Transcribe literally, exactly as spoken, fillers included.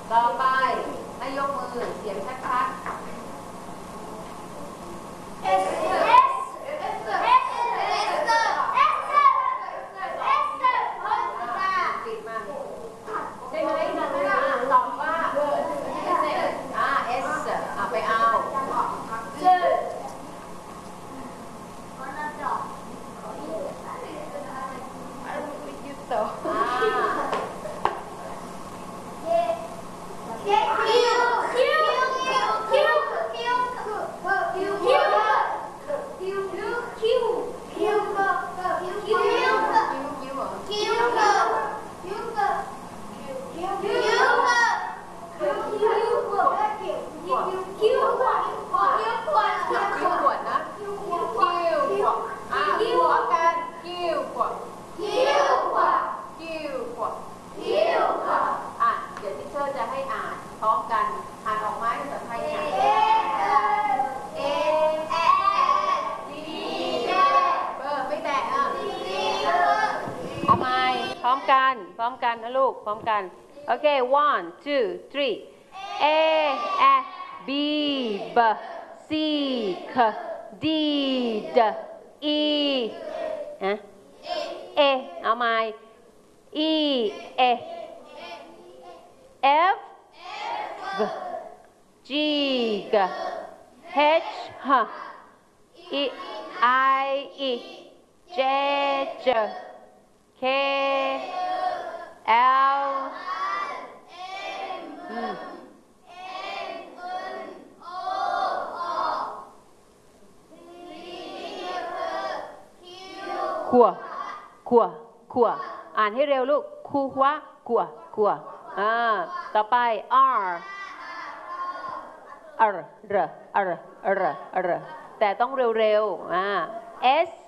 ต่อไปให้ยกมือเสียงชัดๆ S S S ติดมาได้ไหมตอบว่าอ่า S อ่ะไปเอาพร้อมกันพร้อมกันนะลูกพร้อมกันโอเค one two three A F B B C K D D E ฮะ A เอาใหม่ E A F G G G H H E I E J J K L Mขัวขัวขัวอ่านให้เร็วลูกคูหัวขัวขัวอ่าต่อไป R R R R R R แต่ต้องเร็วๆอ่า S